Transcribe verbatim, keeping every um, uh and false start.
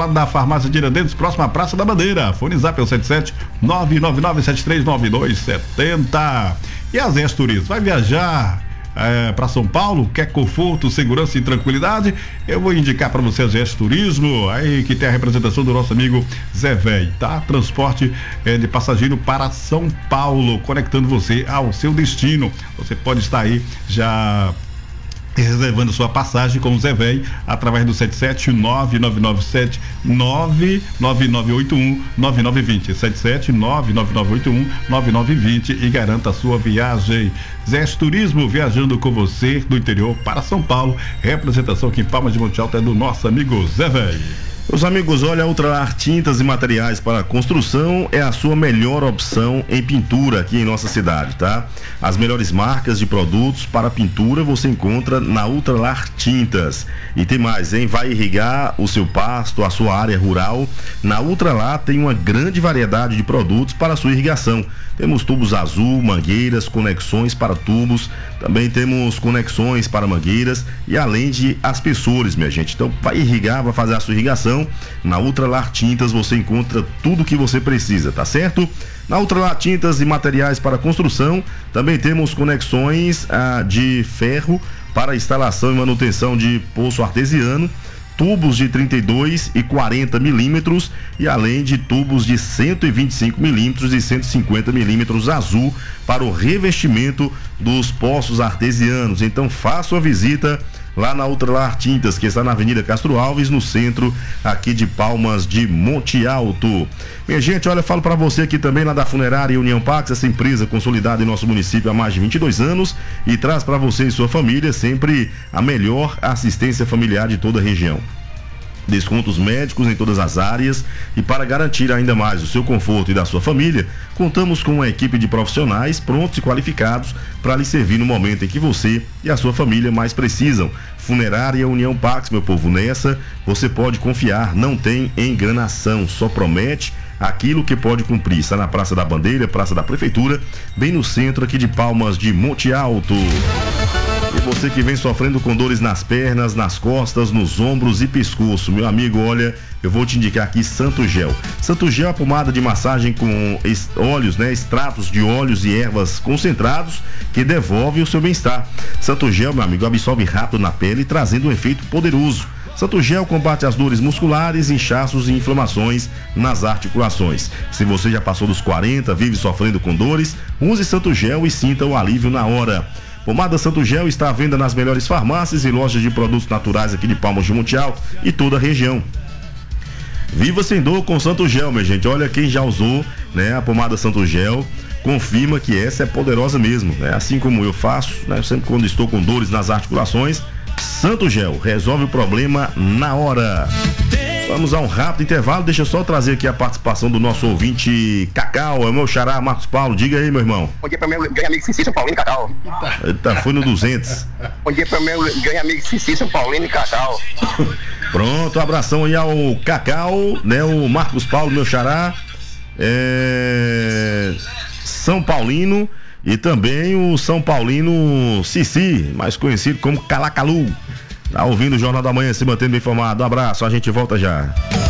lado da farmácia Tiradentes, próxima à Praça da Bandeira. Fone Zap é o sete sete nove nove nove sete três nove dois sete zero. E a Zé Turismo, vai viajar É, para São Paulo, quer conforto, segurança e tranquilidade? Eu vou indicar para você a Zé Turismo, aí que tem a representação do nosso amigo Zé Véi, tá? Transporte é, de passageiro para São Paulo, conectando você ao seu destino. Você pode estar aí já reservando sua passagem com o Zé Véi através do sete sete nove nove nove sete nove nove nove oito um nove nove dois zero sete sete nove nove nove oito um nove nove dois zero e garanta a sua viagem. Zé Turismo, viajando com você do interior para São Paulo. Representação aqui em Palmas de Monte Alto é do nosso amigo Zé Véi. Meus amigos, olha, a Ultralar Tintas e Materiais para Construção é a sua melhor opção em pintura aqui em nossa cidade, tá? As melhores marcas de produtos para pintura você encontra na Ultralar Tintas. E tem mais, hein? Vai irrigar o seu pasto, a sua área rural. Na Ultralar tem uma grande variedade de produtos para a sua irrigação. Temos tubos azul, mangueiras, conexões para tubos, também temos conexões para mangueiras e além de aspersores, minha gente. Então vai irrigar, vai fazer a sua irrigação. Na Ultralar Tintas você encontra tudo que você precisa, tá certo? Na Ultralar Tintas e Materiais para Construção também temos conexões ah, de ferro para instalação e manutenção de poço artesiano, tubos de trinta e dois e quarenta milímetros e além de tubos de cento e vinte e cinco milímetros e cento e cinquenta milímetros azul para o revestimento dos poços artesianos. Então faça uma visita lá na Ultralar Tintas, que está na Avenida Castro Alves, no centro aqui de Palmas de Monte Alto. Minha gente, olha, eu falo para você aqui também lá da Funerária União Pax, essa empresa consolidada em nosso município há mais de vinte e dois anos e traz para você e sua família sempre a melhor assistência familiar de toda a região. Descontos médicos em todas as áreas e para garantir ainda mais o seu conforto e da sua família, contamos com uma equipe de profissionais prontos e qualificados para lhe servir no momento em que você e a sua família mais precisam. Funerária União Pax, meu povo, nessa você pode confiar, não tem enganação, só promete aquilo que pode cumprir. Está na Praça da Bandeira, Praça da Prefeitura, bem no centro aqui de Palmas de Monte Alto. E você que vem sofrendo com dores nas pernas, nas costas, nos ombros e pescoço, meu amigo, olha, eu vou te indicar aqui Santo Gel. Santo Gel é a pomada de massagem com óleos, né, extratos de óleos e ervas concentrados que devolve o seu bem-estar. Santo Gel, meu amigo, absorve rápido na pele, trazendo um efeito poderoso. Santo Gel combate as dores musculares, inchaços e inflamações nas articulações. Se você já passou dos quarenta, vive sofrendo com dores, use Santo Gel e sinta o alívio na hora. Pomada Santo Gel está à venda nas melhores farmácias e lojas de produtos naturais aqui de Palmas de Monte Alto e toda a região. Viva sem dor com Santo Gel, minha gente. Olha, quem já usou, né, a pomada Santo Gel, confirma que essa é poderosa mesmo, né? Assim como eu faço, né, eu sempre quando estou com dores nas articulações, Santo Gel resolve o problema na hora. Vamos a um rápido intervalo, deixa eu só trazer aqui a participação do nosso ouvinte Cacau, é o meu xará Marcos Paulo. Diga aí, meu irmão. Bom dia para meu grande amigo Cici, São Paulino e Cacau. Eita, foi no duzentos. Bom dia para meu grande amigo Cici, São Paulino e Cacau. Pronto, um abração aí ao Cacau, né, o Marcos Paulo, meu xará, é... São Paulino e também o São Paulino Cici, mais conhecido como Calacalu. Tá ouvindo o Jornal da Manhã, se mantendo bem informado. Um abraço, a gente volta já.